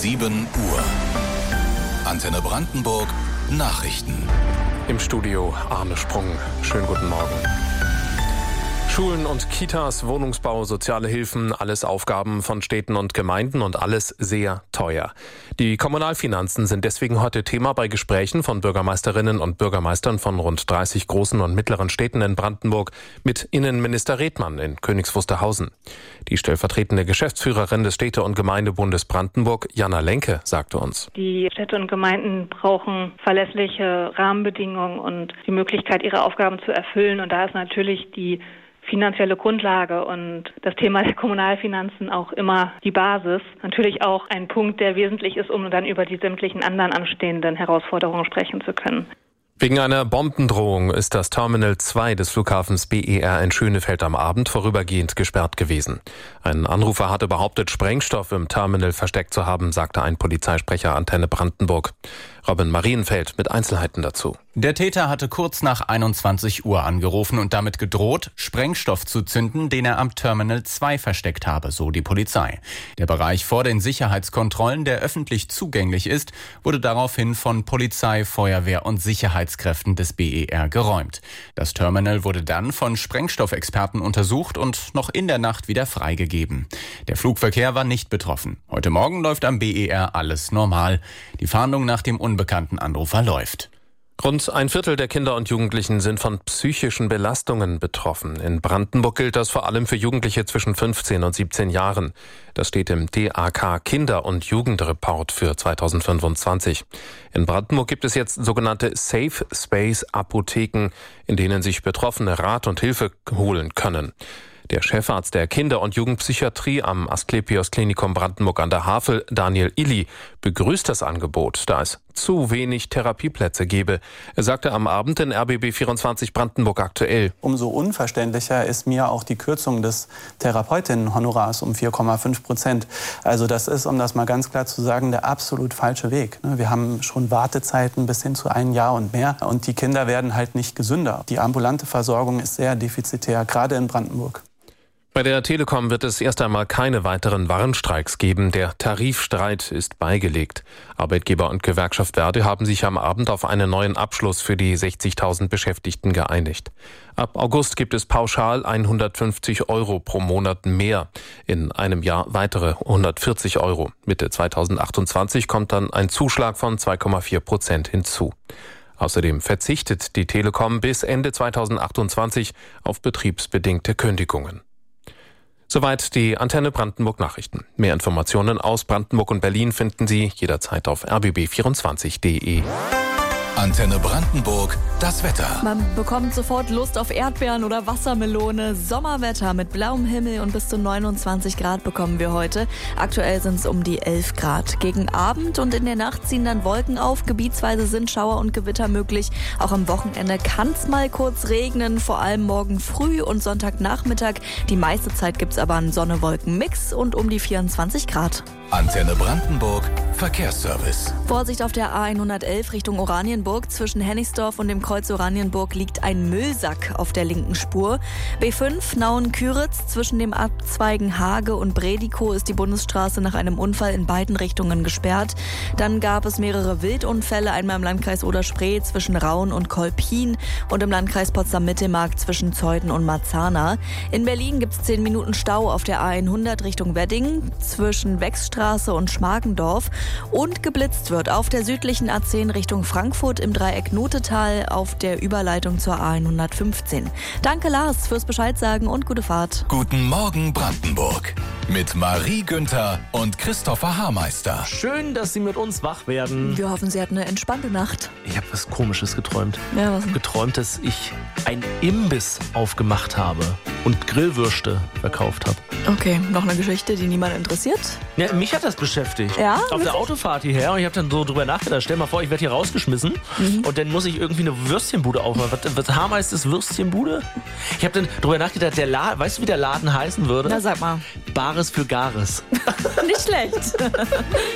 7 Uhr. Antenne Brandenburg Nachrichten. Im Studio Arne Sprung. Schönen guten Morgen. Schulen und Kitas, Wohnungsbau, soziale Hilfen, alles Aufgaben von Städten und Gemeinden und alles sehr teuer. Die Kommunalfinanzen sind deswegen heute Thema bei Gesprächen von Bürgermeisterinnen und Bürgermeistern von rund 30 großen und mittleren Städten in Brandenburg mit Innenminister Redmann in Königs Wusterhausen. Die stellvertretende Geschäftsführerin des Städte- und Gemeindebundes Brandenburg, Jana Lenke, sagte uns: Die Städte und Gemeinden brauchen verlässliche Rahmenbedingungen und die Möglichkeit, ihre Aufgaben zu erfüllen. Und da ist natürlich die finanzielle Grundlage und das Thema der Kommunalfinanzen auch immer die Basis. Natürlich auch ein Punkt, der wesentlich ist, um dann über die sämtlichen anderen anstehenden Herausforderungen sprechen zu können. Wegen einer Bombendrohung ist das Terminal 2 des Flughafens BER in Schönefeld am Abend vorübergehend gesperrt gewesen. Ein Anrufer hatte behauptet, Sprengstoff im Terminal versteckt zu haben, sagte ein Polizeisprecher Antenne Brandenburg. Robin Marienfeld mit Einzelheiten dazu. Der Täter hatte kurz nach 21 Uhr angerufen und damit gedroht, Sprengstoff zu zünden, den er am Terminal 2 versteckt habe, so die Polizei. Der Bereich vor den Sicherheitskontrollen, der öffentlich zugänglich ist, wurde daraufhin von Polizei, Feuerwehr und Sicherheitskräften des BER geräumt. Das Terminal wurde dann von Sprengstoffexperten untersucht und noch in der Nacht wieder freigegeben. Der Flugverkehr war nicht betroffen. Heute Morgen läuft am BER alles normal. Die Fahndung nach dem unbekannten Anrufer läuft. Rund ein Viertel der Kinder und Jugendlichen sind von psychischen Belastungen betroffen. In Brandenburg gilt das vor allem für Jugendliche zwischen 15 und 17 Jahren. Das steht im DAK Kinder- und Jugendreport für 2025. In Brandenburg gibt es jetzt sogenannte Safe Space Apotheken, in denen sich Betroffene Rat und Hilfe holen können. Der Chefarzt der Kinder- und Jugendpsychiatrie am Asklepios Klinikum Brandenburg an der Havel, Daniel Illy, begrüßt das Angebot, da es zu wenig Therapieplätze gebe. Er sagte am Abend in RBB 24 Brandenburg aktuell: Umso unverständlicher ist mir auch die Kürzung des Therapeutinnenhonorars um 4,5%. Also das ist, um das mal ganz klar zu sagen, der absolut falsche Weg. Wir haben schon Wartezeiten bis hin zu 1 Jahr und mehr. Und die Kinder werden halt nicht gesünder. Die ambulante Versorgung ist sehr defizitär, gerade in Brandenburg. Bei der Telekom wird es erst einmal keine weiteren Warnstreiks geben. Der Tarifstreit ist beigelegt. Arbeitgeber und Gewerkschaft Verdi haben sich am Abend auf einen neuen Abschluss für die 60.000 Beschäftigten geeinigt. Ab August gibt es pauschal 150 € pro Monat mehr. In einem Jahr weitere 140 €. Mitte 2028 kommt dann ein Zuschlag von 2,4% hinzu. Außerdem verzichtet die Telekom bis Ende 2028 auf betriebsbedingte Kündigungen. Soweit die Antenne Brandenburg Nachrichten. Mehr Informationen aus Brandenburg und Berlin finden Sie jederzeit auf rbb24.de. Antenne Brandenburg, das Wetter. Man bekommt sofort Lust auf Erdbeeren oder Wassermelone. Sommerwetter mit blauem Himmel und bis zu 29 Grad bekommen wir heute. Aktuell sind es um die 11 Grad. Gegen Abend und in der Nacht ziehen dann Wolken auf. Gebietsweise sind Schauer und Gewitter möglich. Auch am Wochenende kann es mal kurz regnen, vor allem morgen früh und Sonntagnachmittag. Die meiste Zeit gibt es aber einen Sonne-Wolken-Mix und um die 24 Grad. Antenne Brandenburg, Verkehrsservice. Vorsicht auf der A111 Richtung Oranienburg. Zwischen Hennigsdorf und dem Kreuz Oranienburg liegt ein Müllsack auf der linken Spur. B5 Nauen-Küritz. Zwischen dem Abzweigen Hage und Bredikow ist die Bundesstraße nach einem Unfall in beiden Richtungen gesperrt. Dann gab es mehrere Wildunfälle, einmal im Landkreis Oder-Spree zwischen Raun und Kolpin und im Landkreis Potsdam-Mittelmark zwischen Zeuthen und Marzahn. In Berlin gibt es 10 Minuten Stau auf der A100 Richtung Wedding zwischen Wechsstraße und Schmargendorf und geblitzt wird auf der südlichen A10 Richtung Frankfurt im Dreieck Notetal auf der Überleitung zur A115. Danke Lars fürs Bescheid sagen und gute Fahrt. Guten Morgen Brandenburg mit Marie Günther und Christopher Haarmeister. Schön, dass Sie mit uns wach werden. Wir hoffen, Sie hatten eine entspannte Nacht. Ich habe was Komisches geträumt. Ja, was? Ich habe geträumt, dass ich ein Imbiss aufgemacht habe und Grillwürste verkauft habe. Okay, noch eine Geschichte, die niemand interessiert? Ja, mich hat das beschäftigt. Ja? Auf der Autofahrt hierher und ich habe dann so drüber nachgedacht. Stell mal vor, ich werde hier rausgeschmissen und dann muss ich irgendwie eine Würstchenbude aufmachen. Was Haarmeister ist Würstchenbude? Ich habe dann drüber nachgedacht, weißt du, wie der Laden heißen würde? Na, sag mal. Bares für Gares. Nicht schlecht.